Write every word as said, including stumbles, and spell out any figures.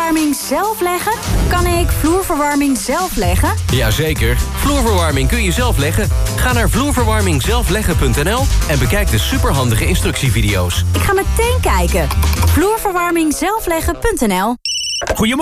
vloerverwarming zelf leggen? Kan ik vloerverwarming zelf leggen? Jazeker, vloerverwarming kun je zelf leggen. Ga naar vloerverwarming zelf leggen punt n l en bekijk de superhandige instructievideo's. Ik ga meteen kijken. vloerverwarming zelf leggen punt n l. Goedemorgen.